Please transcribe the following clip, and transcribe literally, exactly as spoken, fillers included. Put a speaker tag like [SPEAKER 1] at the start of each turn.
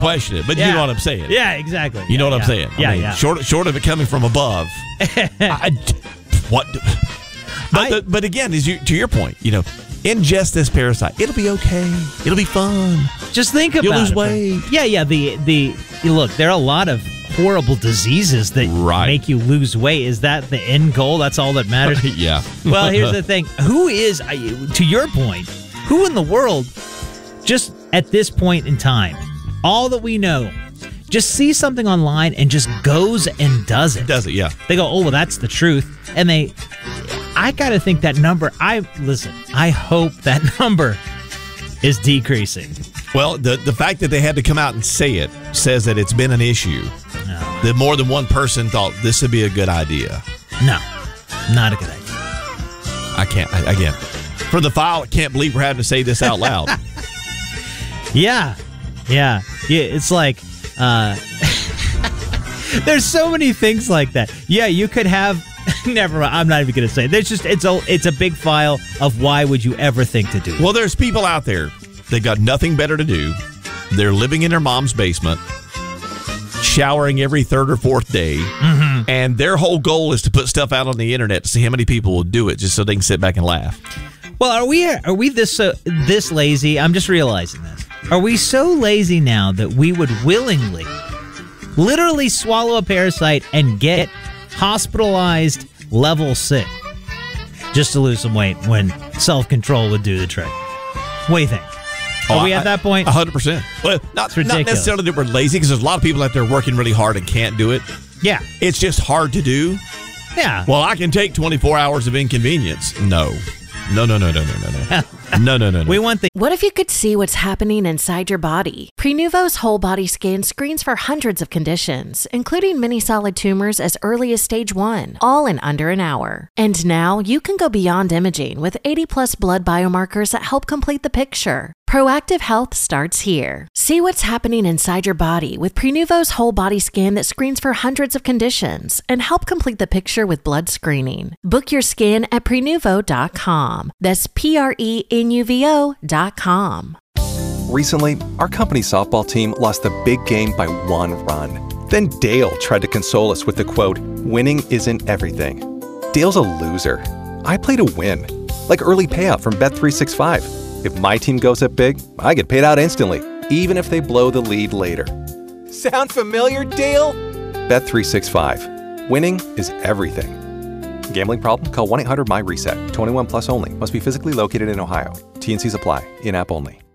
[SPEAKER 1] question it, but
[SPEAKER 2] Yeah.
[SPEAKER 1] you know what I'm saying.
[SPEAKER 2] Yeah, exactly.
[SPEAKER 1] You
[SPEAKER 2] yeah,
[SPEAKER 1] know what
[SPEAKER 2] yeah.
[SPEAKER 1] I'm saying. I
[SPEAKER 2] Yeah,
[SPEAKER 1] mean,
[SPEAKER 2] yeah.
[SPEAKER 1] Short, short of it coming from above. I, what? do- But,
[SPEAKER 2] I-
[SPEAKER 1] the, but again, is you, to your point, you know, ingest this parasite. It'll be okay. It'll be fun.
[SPEAKER 2] Just think about
[SPEAKER 1] You'll lose
[SPEAKER 2] it.
[SPEAKER 1] weight.
[SPEAKER 2] Yeah, yeah. The the look, there are a lot of horrible diseases that
[SPEAKER 1] Right.
[SPEAKER 2] make you lose weight. Is that the end goal? That's all that matters.
[SPEAKER 1] Yeah.
[SPEAKER 2] Well, here's the thing. Who is, I- to your point, who in the world, just at this point in time, all that we know, just sees something online and just goes and does it?
[SPEAKER 1] Does it? Yeah.
[SPEAKER 2] They go, oh, well, that's the truth. And they, I got to think that number, I, listen, I hope that number is decreasing.
[SPEAKER 1] Well, the the fact that they had to come out and say it says that it's been an issue.
[SPEAKER 2] No,
[SPEAKER 1] That more than one person thought this would be a good idea.
[SPEAKER 2] no, not a good idea.
[SPEAKER 1] I can't, I, again, for the file, I can't believe we're having to say this out loud.
[SPEAKER 2] Yeah, yeah, yeah. It's like, uh, there's so many things like that. Yeah, you could have. Never mind. I'm not even going to say it. There's just it's a it's a big file of why would you ever think to do it.
[SPEAKER 1] Well, there's people out there that got nothing better to do. They're living in their mom's basement, showering every third or fourth day,
[SPEAKER 2] Mm-hmm.
[SPEAKER 1] and their whole goal is to put stuff out on the internet to see how many people will do it, just so they can sit back and laugh.
[SPEAKER 2] Well, are we are we this uh, this lazy? I'm just realizing this. Are we so lazy now that we would willingly, literally swallow a parasite and get hospitalized level sick just to lose some weight when self-control would do the trick? What do you think? Are
[SPEAKER 1] Oh,
[SPEAKER 2] we
[SPEAKER 1] I-
[SPEAKER 2] at that point?
[SPEAKER 1] one hundred percent. Well, not,
[SPEAKER 2] It's
[SPEAKER 1] not
[SPEAKER 2] ridiculous.
[SPEAKER 1] necessarily that we're lazy, because there's a lot of people out there working really hard and can't do it.
[SPEAKER 2] Yeah.
[SPEAKER 1] It's just hard to do.
[SPEAKER 2] Yeah.
[SPEAKER 1] Well, I can take twenty-four hours of inconvenience. No. No, no, no, no, no, no, no. No, no, no, no.
[SPEAKER 2] we want the
[SPEAKER 3] What if you could see what's happening inside your body? Prenuvo's whole body scan screens for hundreds of conditions, including many solid tumors as early as stage one, all in under an hour. And now you can go beyond imaging with eighty plus blood biomarkers that help complete the picture. Proactive health starts here. See what's happening inside your body with Prenuvo's whole body scan that screens for hundreds of conditions and help complete the picture with blood screening. Book your scan at prenuvo dot com. That's P R E N U V O dot com.
[SPEAKER 4] Recently, our company softball team lost the big game by one run. Then Dale tried to console us with the quote, "Winning isn't everything." Dale's a loser. I play to win, like early payout from Bet three sixty-five. If my team goes up big, I get paid out instantly, even if they blow the lead later. Sound familiar, Dale? Bet three sixty-five. Winning is everything. Gambling problem? Call one eight hundred M Y RESET. twenty-one plus only. Must be physically located in Ohio. T and Cs apply. In-app only.